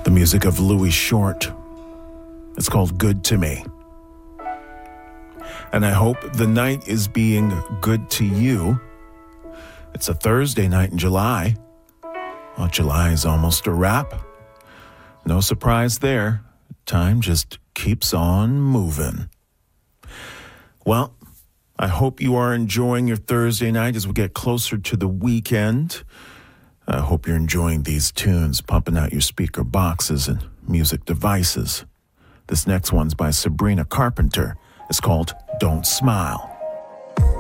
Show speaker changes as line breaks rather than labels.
The music of Louis Short. It's called Good to Me. And I hope the night is being good to you. It's a Thursday night in July. Well, July is almost a wrap. No surprise there. Time just keeps on moving. Well, I hope you are enjoying your Thursday night as we get closer to the weekend. I hope you're enjoying these tunes, pumping out your speaker boxes and music devices. This next one's by Sabrina Carpenter. It's called Don't Smile.